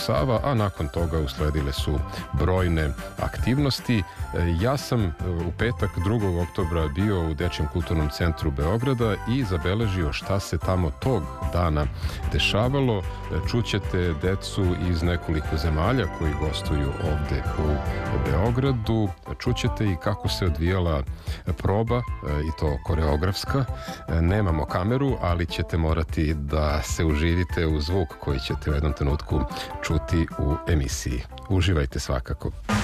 Sava, a nakon toga usledile su brojne aktivnosti. Ja sam u petak 2. oktobra bio u Dečijem kulturnom centru Beograda i zabeležio šta se tamo tog dana dešavalo. Čućete decu iz nekoliko zemalja koji gostuju ovde u Beogradu. Čućete i kako se odvijala proba, i to koreografska. Nemamo kameru, ali ćete morati da se uživite u zvuk koji ćete u jednom trenutku čuti u emisiji. Uživajte svakako.